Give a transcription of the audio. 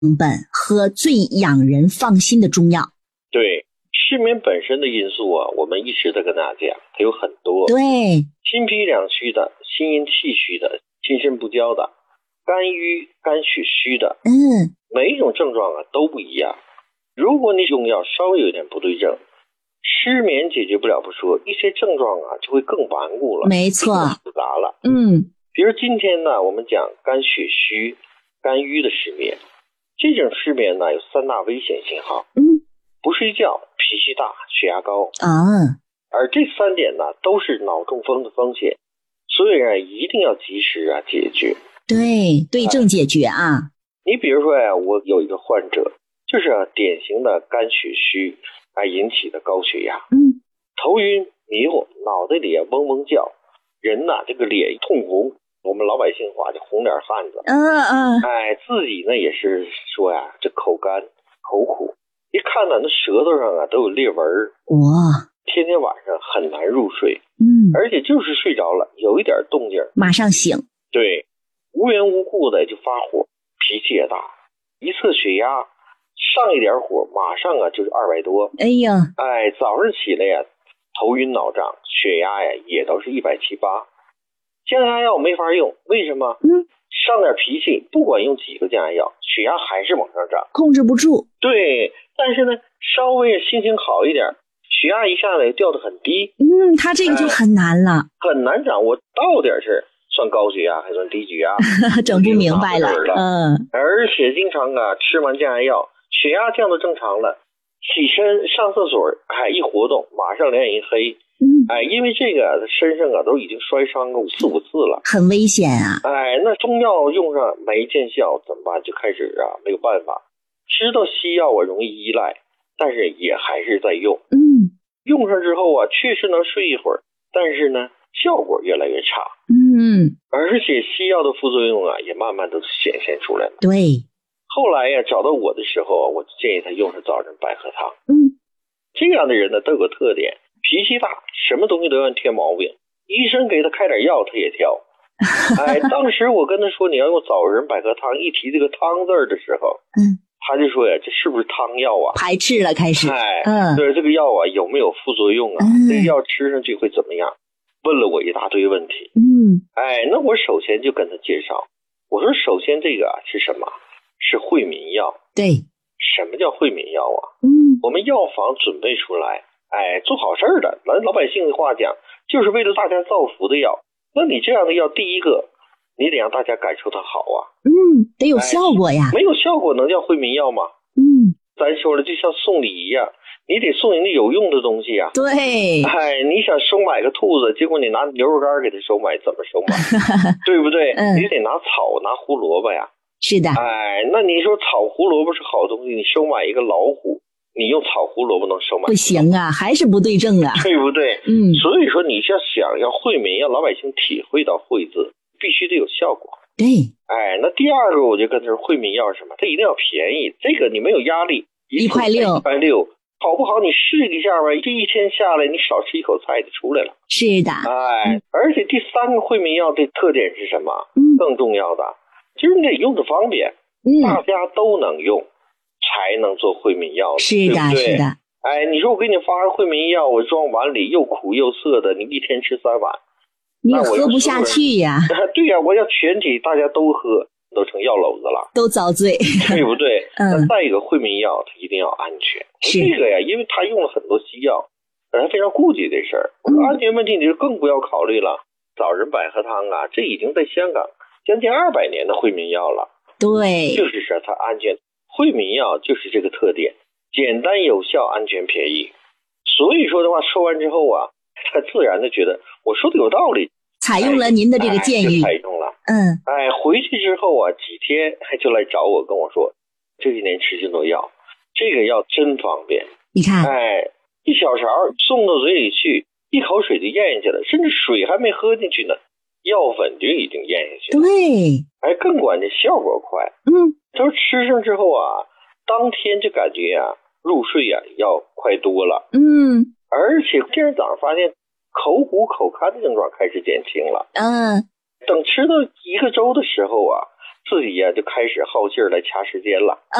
本和最养人放心的中药。 对，失眠本身的因素啊，我们一直在跟大家讲，它有很多。 对， 心脾两虚的、心阴气虚的、心肾不交的、肝郁肝血虚的，每一种症状啊都不一样。如果你用药稍微有点不对症，失眠解决不了不说，一些症状啊就会更顽固了， 没错， 更复杂了。比如今天呢，我们讲肝血虚、肝郁的失眠，这种失眠呢有3大危险信号。不睡觉、脾气大、血压高而这3点呢都是脑中风的风险，所以啊一定要及时啊解决。 对症解决啊。 你比如说呀，我有一个患者，就是典型的肝血虚引起的高血压，头晕迷糊，脑袋里嗡嗡叫，人呐这个脸通红，我们老百姓话叫红脸汉子。自己呢也是说呀，这口干口苦，一看呢那舌头上啊都有裂纹， 哇， 天天晚上很难入睡，而且就是睡着了有一点动静马上醒， 对，无缘无故的就发火，脾气也大，一测血压上一点火马上啊就是200多。早上起来呀头晕脑胀，血压呀也都是170、180，降压药没法用，为什么？上点脾气，不管用几个降压药，血压还是往上涨， 控制不住。 对，但是呢稍微心情好一点，血压一下来掉得很低。 他这个就很难了， 很难掌握到底是算高血压还算低血压整不明白了。 而且经常啊吃完降压药，血压降到正常了，起身上厕所一活动马上脸一黑。因为这个身上啊都已经摔伤过4、5次了， 很危险啊。 那中药用上没见效怎么办？就开始啊没有办法，知道西药啊容易依赖，但是也还是在用。用上之后啊确实能睡一会儿，但是呢效果越来越差。而且西药的副作用啊也慢慢都显现出来了。 对， 后来呀找到我的时候，我就建议他用上早晨百合汤。这样的人呢都有个特点，脾气大，什么东西都要添毛病，医生给他开点药他也挑。当时我跟他说你要用早晨百合汤，一提这个汤字的时候，他就说呀这是不是汤药啊？ 排斥了开始。 对，这个药啊有没有副作用啊？这个药吃上去会怎么样？问了我一大堆问题。那我首先就跟他介绍，我说首先这个是什么？是惠民药。 对， 什么叫惠民药啊？我们药房准备出来做好事的，咱老百姓的话讲，就是为了大家造福的药。那你这样的药，第一个你得让大家感受它好啊。 得有效果呀。 没有效果能叫惠民药吗？咱说了就像送礼一样，你得送人家有用的东西啊。 对， 你想收买个兔子，结果你拿牛肉干给他收买，怎么收买？对不对？你得拿草拿胡萝卜呀。 是的。 那你说草胡萝卜是好东西，你收买一个老虎，你用草胡萝卜能收买？ 不行啊，还是不对症啊， 对不对？所以说你想要惠民，让老百姓体会到惠字，必须得有效果。 对。 那第二个我就跟他说，惠民药是什么？它一定要便宜，这个你没有压力 ，1块6，1 块6，好不好？你试一下吧，这一天下来，你少吃一口菜就出来了。 是的。 而且第3个惠民药的特点是什么？更重要的就是你得用着方便，大家都能用，才能做惠民药。 是的， 对不对？ 是的。 你说我给你发个惠民药，我装碗里又苦又涩的，你一天吃3碗， 你也喝不下去呀。 对呀，我要全体大家都喝，都成药篓子了， 都遭罪， 对不对？那再一个惠民药它一定要安全。这个呀，因为他用了很多西药，他非常顾忌这事儿。安全问题你就更不要考虑了。早晨百合汤啊，这已经在香港将近200年的惠民药了。 对， 就是说它安全。惠民药就是这个特点，简单有效，安全便宜。所以说的话，说完之后啊，他自然的觉得我说的有道理， 采用了您的这个建议。 采用了。回去之后啊，几天就来找我跟我说，这几年吃这种药，这个药真方便。 你看， 一小勺送到嘴里去，一口水就咽下去了，甚至水还没喝进去呢，药粉就已经咽下去了。 对， 更关键效果快。就是吃上之后啊，当天就感觉啊入睡啊要快多了。而且第二天早上发现口苦口干的症状开始减轻了。等吃到1个周的时候啊， 自己呀就开始好劲儿来掐时间了。